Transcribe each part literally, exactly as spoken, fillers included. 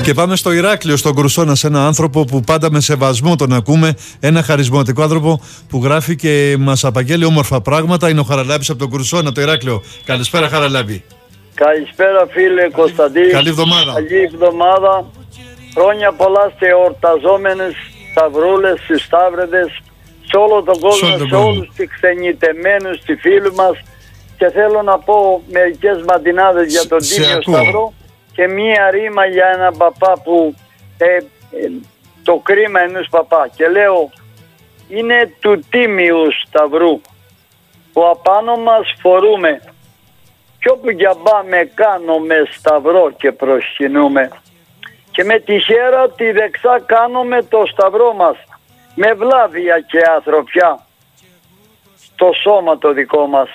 Και πάμε στο Ηράκλειο, στον Κρουσόνα, σε ένα άνθρωπο που πάντα με σεβασμό τον ακούμε. Ένα χαρισματικό άνθρωπο που γράφει και μας απαγγέλει όμορφα πράγματα. Είναι ο Χαραλάμπης από τον Κρουσόνα, το Ηράκλειο. Καλησπέρα, Χαραλάμπη. Καλησπέρα, φίλε Κωνσταντή. Καλή εβδομάδα. Καλή εβδομάδα. Χρόνια πολλά σε εορταζόμενες σταυρούλες, στους σταύρεδες, σε όλο τον κόσμο, σε, σε όλους τους ξενιτεμένους, τους φίλους μας. Και θέλω να πω μερικές μαντινάδες για τον Τίμιο Σταυρό και μία ρήμα για έναν παπά που ε, ε, το κρίμα ενός παπά. Και λέω, είναι του Τίμιου Σταυρού που απάνω μας φορούμε κι όπου γιαμπάμε κάνουμε σταυρό και προσκυνούμε και με τη χέρα τη δεξά κάνουμε το σταυρό μας με βλάβια και ανθρωπιά στο σώμα το δικό μας.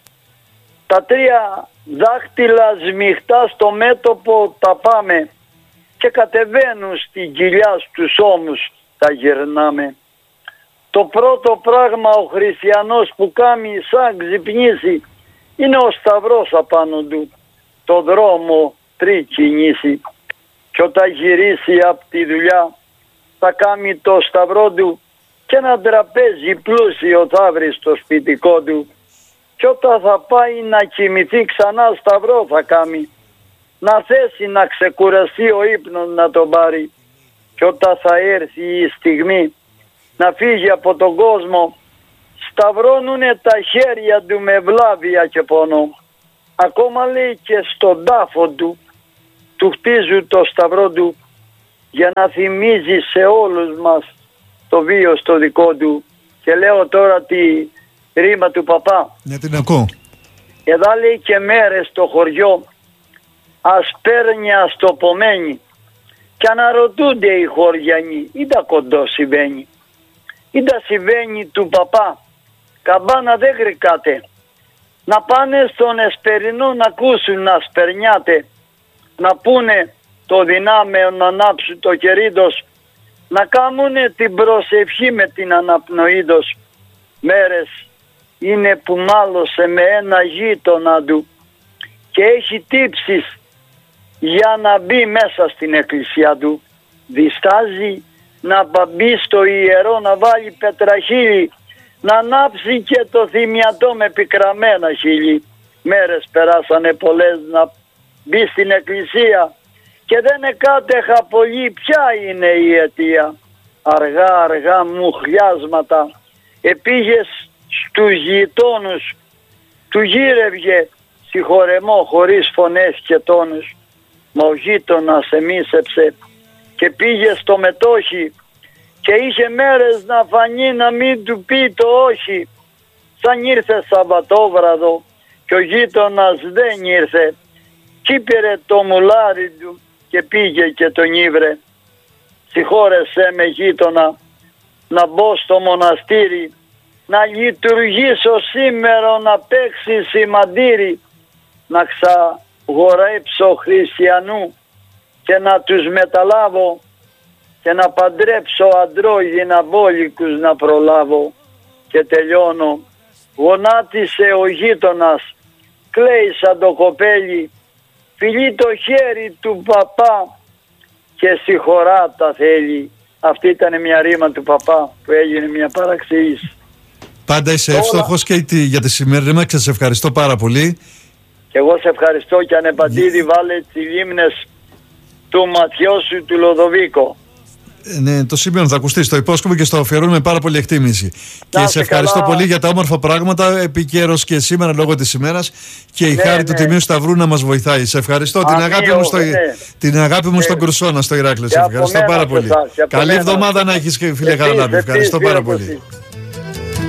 Τα τρία δάχτυλα σμιχτά στο μέτωπο τα πάμε και κατεβαίνουν στην κοιλιά στους ώμους τα γυρνάμε. Το πρώτο πράγμα ο χριστιανός που κάνει σαν ξυπνήσει είναι ο σταυρός απάνω του, το δρόμο τρικινήσει. Και όταν γυρίσει από τη δουλειά θα κάνει το σταυρό του και ένα τραπέζι πλούσιο θα βρει στο σπιτικό του. Και όταν θα πάει να κοιμηθεί ξανά σταυρό θα κάνει, να θέσει να ξεκουραστεί ο ύπνος να τον πάρει. Και όταν θα έρθει η στιγμή να φύγει από τον κόσμο, σταυρώνουνε τα χέρια του με βλάβια και πόνο. Ακόμα λέει και στον τάφο του, του χτίζουν το σταυρό του για να θυμίζει σε όλους μας το βίο στο δικό του. Και λέω τώρα τη ρήμα του παπά. Ναι, την ακούω. Εδώ λέει και μέρες στο χωριό ασπέρνια στο πομένη και αναρωτούνται οι χωριανοί, ή τα κοντό συμβαίνει, ή τα συμβαίνει του παπά, καμπάνα δεν γρικάτε, να πάνε στον εσπερινό να ακούσουν να σπερνιάτε, να πούνε το δυνάμεο να ανάψουν το κερίδος, να κάνουνε την προσευχή με την αναπνοήδος. Μέρες είναι που μάλωσε με ένα γείτονα του και έχει τύψεις για να μπει μέσα στην εκκλησία του. Διστάζει να μπει στο ιερό, να βάλει πετραχύλι, να ανάψει και το θυμιατό με πικραμένα χείλη. Μέρες περάσανε πολλές να μπει στην εκκλησία και δεν εκάτεχα πολύ ποια είναι η αιτία. Αργά αργά μου χλιάσματα επήγες στους γειτόνους, του γύρευγε συγχωρεμό χωρίς φωνές και τόνους. Μα ο γείτονας εμίσεψε και πήγε στο μετόχι και είχε μέρες να φανεί να μην του πει το όχι. Σαν ήρθε Σαββατόβραδο και ο γείτονας δεν ήρθε, κι πήρε το μουλάρι του και πήγε και τον ήβρε. Συγχώρεσέ με γείτονα να μπω στο μοναστήρι, να λειτουργήσω σήμερα, να παίξει σημαντήρι, να ξαγορέψω χριστιανού και να τους μεταλάβω και να παντρέψω αντρόγινα μπόλικους να προλάβω. Και τελειώνω, γονάτισε ο γείτονας, κλαίει σαν το κοπέλι, φιλεί το χέρι του παπά και συγχωρά τα θέλει. Αυτή ήταν μια ρήμα του παπά που έγινε μια παραξήγηση. Πάντα είσαι εύστοχος και για τη σημερινή μας και σε ευχαριστώ πάρα πολύ. Και εγώ σε ευχαριστώ και ανεπαντήδη βάλε τις λίμνες του Ματιώσου του Λοδοβίκο. Ναι, το σημείο θα ακουστεί, το υπόσχομαι και στο αφιερώνουμε με πάρα πολύ εκτίμηση. Να, και σε ευχαριστώ καλά. πολύ για τα όμορφα πράγματα, επικαιρός και σήμερα λόγω της ημέρας και η ναι, χάρη ναι. του Τιμίου Σταυρού να μας βοηθάει. Σε ευχαριστώ. Αμείο, την αγάπη μου, στο, ναι. την αγάπη μου στον Κρουσόνα, στο Ηράκλειο. Σε ευχαριστώ πάρα πολύ. Καλή εβδομάδα να έχεις, φίλε Χαραλάμπη. Ευχαριστώ πάρα πολύ.